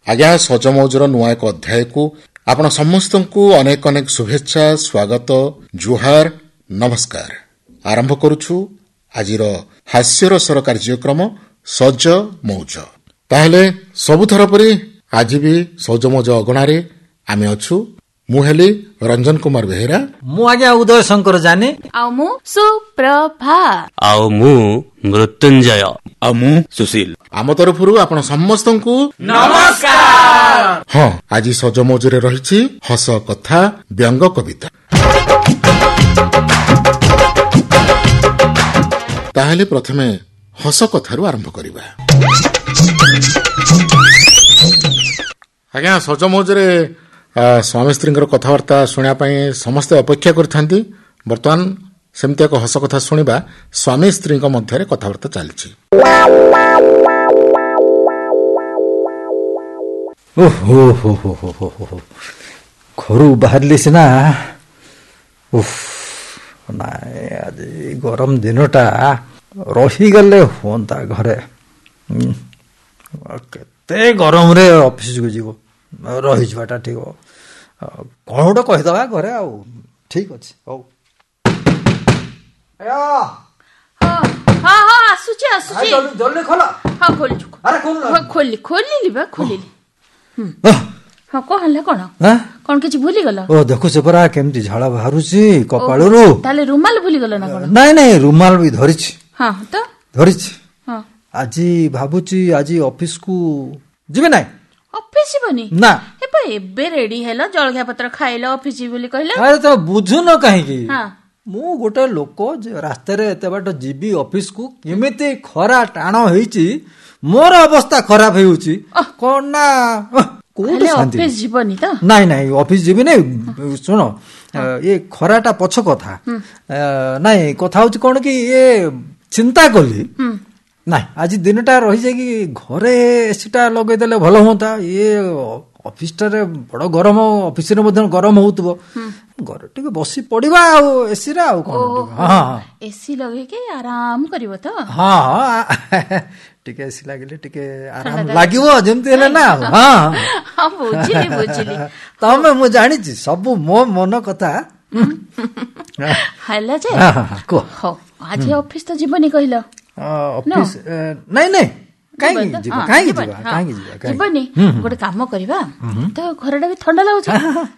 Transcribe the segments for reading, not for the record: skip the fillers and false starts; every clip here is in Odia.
ଆଜ୍ଞା ସଜମୌଜର ନୂଆ ଏକ ଅଧ୍ୟାୟକୁ ଆପଣ ସମସ୍ତଙ୍କୁ ଅନେକ ଅନେକ ଶୁଭେଚ୍ଛା, ସ୍ୱାଗତ, ଜୁହାର, ନମସ୍କାର। ଆରମ୍ଭ କରୁଛୁ ଆଜିର ହାସ୍ୟରସର କାର୍ଯ୍ୟକ୍ରମ ସଜ ମୌଜ। ତାହେଲେ ସବୁଥର ପରି ଆଜି ବି ସଜମୌଜ ଅଗଣାରେ ଆମେ ଅଛୁ। ମୁଁ ହେଲି ରଞ୍ଜନ କୁମାର ବେହେରା। ମୁଁ ଆଜ୍ଞା ଉଦୟ ଶଙ୍କର ଜାନି। ଆଉ ମୁଁ ସୁପ୍ରଭା। ଆଉ ମୁଁ ମୃତ୍ୟୁଞ୍ଜୟ। ଆଉ ମୁଁ ସୁଶୀଲ। ଆମ ତରଫରୁ ଆପଣ ସମସ୍ତଙ୍କୁ ନମସ୍କାର। ହଁ, ଆଜି ସଜମୌଜରେ ରହିଛି ହସ କଥା, ବ୍ୟଙ୍ଗ କବିତା। ତାହେଲେ ପ୍ରଥମେ ହସ କଥାରୁ ଆରମ୍ଭ କରିବା। ଆଜ୍ଞା ସଜମୌଜରେ ସ୍ୱାମୀ ସ୍ତ୍ରୀଙ୍କର କଥାବାର୍ତ୍ତା ଶୁଣିବା ପାଇଁ ସମସ୍ତେ ଅପେକ୍ଷା କରିଥାନ୍ତି। ବର୍ତ୍ତମାନ ସେମିତି ଏକ ହସ କଥା ଶୁଣିବା। ସ୍ୱାମୀ ସ୍ତ୍ରୀଙ୍କ ମଧ୍ୟରେ କଥାବାର୍ତ୍ତା ଚାଲିଛି। ଘରୁ ବାହାରିଲି ସିନା, ନାଇଁ ଆଜି ଗରମ ଦିନଟା ରହିଗଲେ ହୁଅନ୍ତା ଘରେ। କେତେ ଗରମରେ ଅଫିସକୁ ଯିବ, ରହିଯିବାଟା ଠିକ। କଣ ଗୋଟେ କହିଦବା ଘରେ, ଆଉ ଠିକ ଅଛି। ହଉ ଜଲ୍ଦି ଖୋଲ। ଖୋଲିଲି। ହଁ କଣ ହେଲା? କଣ କିଛି ଭୁଲିଗଲ? ଓ ଦେଖୁଛ ପରା କେମିତି ଝାଳ ବାହାରୁଛି କପାଳରୁ। ତାହେଲେ ରୁମାଲ ଭୁଲିଗଲ ନା କଣ? ନାଇଁ ରୁମାଲ ବି ଧରିଛି। ହଁ ତ ଧରିଛି। ହଁ ଆଜି ଭାବୁଛି ଆଜି ଅଫିସକୁ ଯିବେ ନାଇଁ। ଅଫିସ ଯିବନି? ନା। ଏବେ ରେଡି ହେଲ, ଜଳଖିଆ ପତ୍ର ଖାଇଲ, ଅଫିସ ଯିବି ବୋଲି କହିଲ। ଆରେ ତ ବୁଝୁନ କାହିଁକି? ହଁ। ମୁଁ ଗୋଟେ ଲୋକ ରାସ୍ତାରେ ଏତେ ବାଟ ଯିବି ଅଫିସକୁ, କେମିତି ଖରା ଟାଣ ହେଇଛି, ମୋର ଅବସ୍ଥା ଖରାପ ହେଉଛି। କଣ ନା କୋଉଠି ଶାନ୍ତି। ଅଫିସ ଯିବନି ତ? ନାଇଁ ଅଫିସ ଯିବି ନାଇଁ। ଶୁଣ, ଏ ଖରାଟା ପଛ କଥା। ନାଇଁ କଥା ହଉଛି କଣ କି, ଏ ଚିନ୍ତା କଲି ନାଇଁ ଆଜି ଦିନଟା ରହିଯାଇକି ଘରେ ଏସିଟା ଲଗେଇଦେଲେ ଭଲ ହୁଅନ୍ତା। ଇଏ ଅଫିସଟାରେ ବଡ ଗରମ, ଅଫିସରେ ମଧ୍ୟ ଗରମ ହଉଥିବ। ଘରେ ଟିକେ ବସି ପଡିବା ଆଉ ଏସିରେ, ଆଉ କଣ। ଏସି ଲଗେଇକି ଆରାମ କରିବ ତ? ହଁ ଟିକେ ଏସି ଲାଗିଲେ ଟିକେ ଆରାମ ଲାଗିବ ଯେମିତି ହେଲେ ନା। ବୁଝିଲି। ତମେ, ମୁଁ ଜାଣିଛି ସବୁ ମୋ ମନ କଥା। ହେଲା ଯେ କୁହ। ହଉ, ଆଜି ଅଫିସ ତ ଯିବନି କହିଲ? ଅଫିସ ନାଇଁ କାହିଁକି ଯିବା? ଯିବନି? ଗୋଟେ କାମ କରିବା ତ, ଘରଟା ବି ଥଣ୍ଡା ଲାଗୁଛି।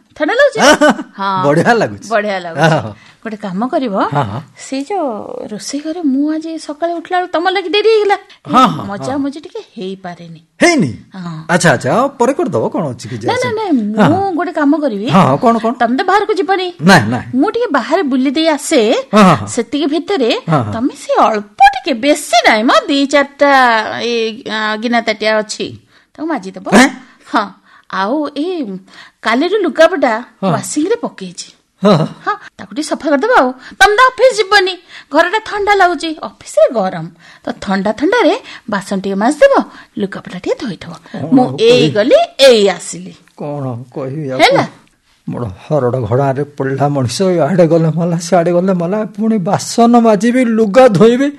ବଢିଆ ଲାଗୁଛି। ଗୋଟେ କାମ କରିବ, ସେଇ ଯୋଉ ରୋଷେଇ ଘରେ ମୁଁ ଆଜି ସକାଳେ ଉଠିଲା ବେଳକୁ ତମ ଲାଗି ଡେରି ହେଇଗଲା। ମଜା ଟିକେ ହେଇପାରେନି। ହେଇନି? ଆଚ୍ଛା ପରେ କରିଦବ, କଣ ଅଛି କି? ନାଇଁ ମୁଁ ଗୋଟେ କାମ କରିବି। କଣ? ତମେ ତ ବାହାରକୁ ଯିବନି। ନାଇଁ ମୁଁ ଟିକେ ବାହାରେ ବୁଲି ଦେଇ ଆସେ। ସେତିକି ଭିତରେ ତମେ ସେ ଅଳ୍ପ ଟିକେ, ବେଶୀ ନାହିଁ ମ, 2-4ଟା ଗିନା ତାଟିଆ ଅଛି, ତାକୁ ମାଜିଦବ। ହଁ, ଆଉ ଏଇ କାଲିର ଲୁଗାପଟା ୱାସିଂରେ ପକେଇଛି। ହଁ, ତାକୁ ଟିକେ ସଫା କରିଦବ। ଆଉ ତମେ ତ ଅଫିସ ଯିବନି, ଘରଟା ଥଣ୍ଡା ଲାଗୁଛି, ଅଫିସରେ ଗରମ, ତ ଥଣ୍ଡାରେ ବାସନ ଟିକେ ମାଜିଦବ, ଲୁଗାପଟା ଟିକେ ଧୋଇଦବ। ମୁଁ ଏଇ ଗଲି, ଏଇ ଆସିଲି। କଣ କହିବି ହେଲା? ମୋର ହରଡ଼ ଘୋଡ଼ାରେ ପଡ଼ିଲା ମଣିଷ, ଇଆଡେ ଗଲେ ମଲା, ସିଆଡେ ଗଲେ ମଲା, ପୁଣି ବାସନ ମାଜିବି, ଲୁଗା ଧୋଇବି।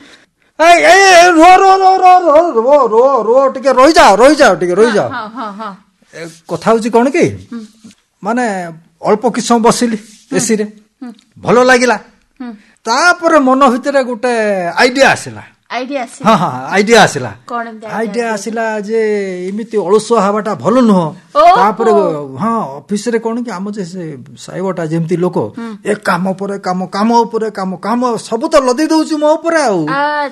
ଟିକେ ରହିଯାଅ। କଥା ହଉଛି କଣ କି, ମାନେ ଅଳ୍ପ କିଛି ସମୟ ବସିଲି ଏସିରେ, ଭଲ ଲାଗିଲା। ତାପରେ ମନ ଭିତରେ ଗୋଟେ ଆଇଡିଆ ଆସିଲା। ଆଇଡିଆ ଆସିଲା ଯେ ଏମିତି ଅଳସୁଆ ହବାଟା ଭଲ ନୁହଁ। ତାପରେ ଅଫିସରେ କଣ କି, ଆମ ଯେ ସେ ସାଇବଟା ଯେମିତି ଲୋକ, ଏ କାମ ପରେ କାମ, କାମ ଉପରେ କାମ, ସବୁ ତ ଲଦେଇ ଦଉଛି ମୋ ଉପରେ। ଆଉ